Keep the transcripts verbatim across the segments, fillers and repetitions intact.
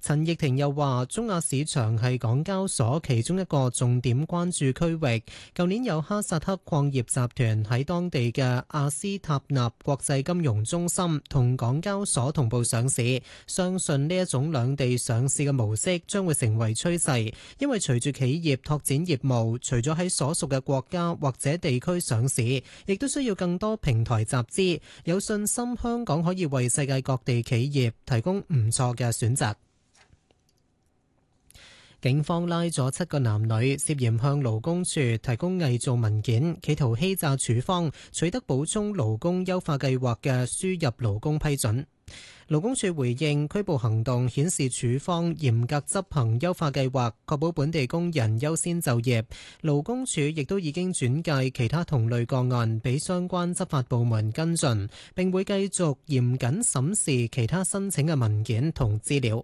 陳翊庭又話，中亞市場係港交所其中一個重點關注區域。舊年有哈薩克礦業集團喺當地嘅阿斯塔納國際金融中心同港交所同步上市，相信呢一種兩地上市嘅模式將會成為趨勢，因為隨住企業拓展業務，除咗喺所屬嘅國家或者地區上市，亦都需要更多平台集資，有信心香港可以為世界各地企業提供唔錯嘅選擇。警方拉咗七個男女，涉嫌向勞工處提供偽造文件，企圖欺詐處方，取得補充勞工優化計劃嘅輸入勞工批准。勞工處回應拘捕行動顯示處方嚴格執行優化計劃，確保本地工人優先就業。勞工處亦都已經轉介其他同類個案俾相關執法部門跟進，並會繼續嚴謹審視其他申請嘅文件同資料。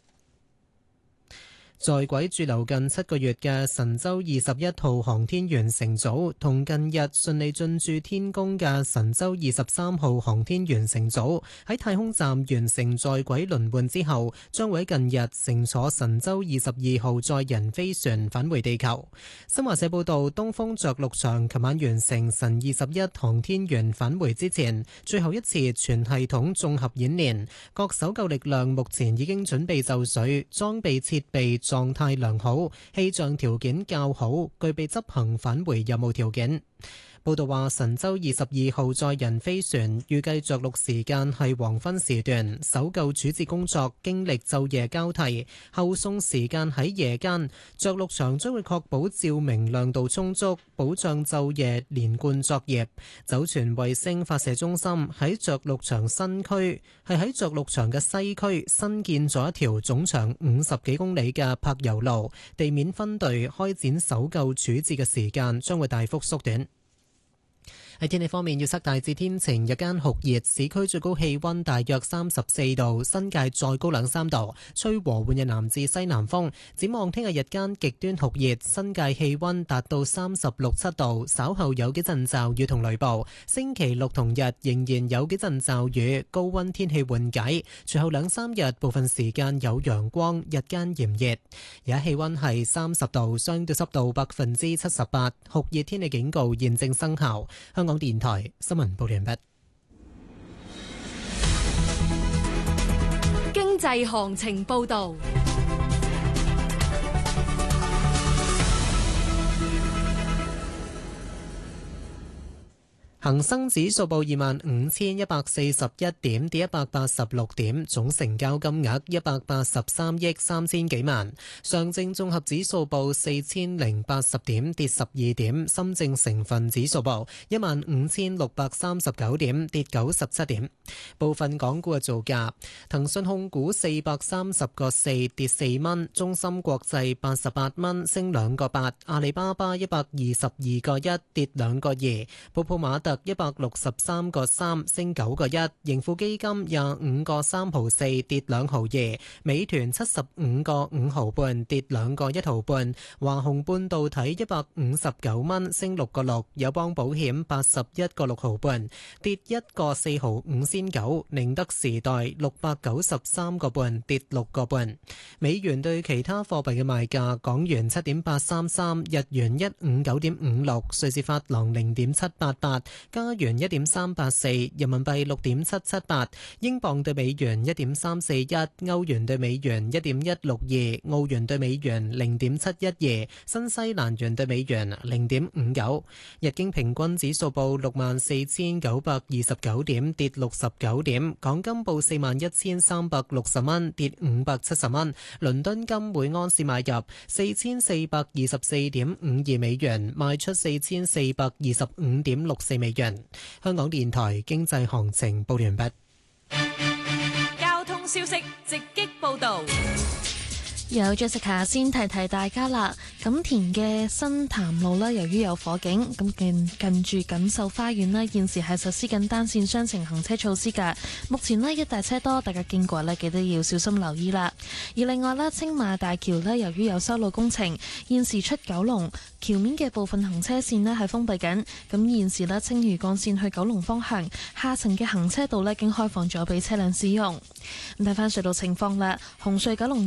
在軌駐留近七個月嘅神舟二十一號航天員乘組，同近日順利進駐天宮嘅神舟二十三號航天員乘組，喺太空站完成在軌輪換之後，將會喺近日乘坐神舟二十二號載人飛船返回地球。新華社報道，東風着陸場琴晚完成神二十一航天員返回之前最後一次全系統綜合演練，各搜救力量目前已經準備就緒，裝備設備狀態良好，氣象條件較好，具備執行返回任務條件。報道話，神舟二十二號載人飛船預計着陸時間係黃昏時段，搜救處置工作經歷晝夜交替，後送時間喺夜間。着陸場將會確保照明亮度充足，保障晝夜連貫作業。酒泉衛星發射中心喺着陸場新區，係喺着陸場嘅西區新建咗一條總長五十幾公里嘅柏油路，地面分隊開展搜救處置嘅時間將會大幅縮短。喺天氣方面，預測大致天晴，日間酷熱，市區最高氣溫大約三十四度，新界再高兩三度，吹和緩嘅南至西南風。展望聽日日間極端酷熱，新界氣溫達到三十六七度，稍後有幾陣驟雨同雷暴。星期六同日仍然有幾陣驟雨，高溫天氣緩解。隨後兩三日部分時間有陽光，日間炎熱。而家氣溫係三十度，相對濕度百分之七十八，酷熱天氣警告現正生效。香港電台新聞報完畢。 經濟行情報道。 恒生指數報二萬五千一百四十一點，跌一百八十六點，總成交金額一百八十三億三千幾萬。上證綜合指數報四千零八十點，跌十二點。深證成分指數報一萬五千六百三十九點，跌九十七點。部分港股嘅造價：騰訊控股四百三十個四，跌四蚊；中芯國際八十八蚊，升兩個八；阿里巴巴一百二十二個一，跌兩個二；普普馬特一百六十三個三，升九個一；盈富基金廿五個三毫四，跌兩毫二；美團七十五個五毫半，跌兩個一毫半；華虹半導體一百五十九蚊，升六個六；友邦保險八十一個六毫半，跌一個四毫五仙九；寧德時代六百九十三個半，跌六個半。美元對其他貨幣嘅賣價：港元七點八三三，日元一五九點五六，瑞士法郎零點七八八。加元一點三八四，人民幣六點七七八，英鎊對美元一點三四一，歐元對美元一點一六二，澳元對美元零點七一二，新西蘭元對美元零點五九。日經平均指數報六萬四千九百二十九點，跌六十九點。港金報四萬一千三百六十蚊，跌五百七十蚊。倫敦金每安士買入四千四百二十四點五二美元，賣出四千四百二十五點六四美元。香港電台經濟行情報完畢。 交通消息直擊報道。 有 Jessica 先提提大家啦，錦田嘅新潭路呢，由於有火警，咁近近住錦繡花園呢，現時係實施緊單線雙程行車措施㗎。目前呢，一大車多，大家經過呢，記得要小心留意啦。而另外呢，青馬大橋呢，由於有修路工程，現時出九龍橋面嘅部分行車線呢係封閉緊。咁現時呢，青嶼幹線去九龍方向下層嘅行車道呢，已經開放咗俾車輛使用。咁睇翻隧道情況啦，紅隧九龍